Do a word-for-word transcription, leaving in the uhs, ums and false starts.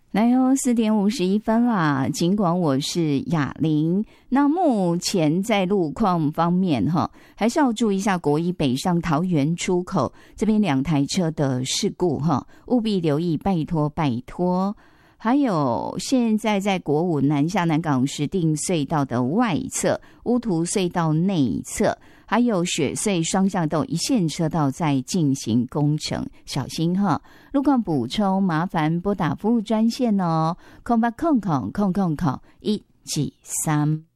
来哦，四点五十一分啦。尽管我是雅玲，那目前在路况方面哈，还是要注意一下国一北上桃园出口这边两台车的事故哈，务必留意，拜托拜托。还有现在在国五南下南港石碇隧道的外侧、乌涂隧道内侧，还有雪隧双向都一线车道在进行工程，小心哈。路况补充麻烦拨打服务专线哦，空八空空空空空一几三。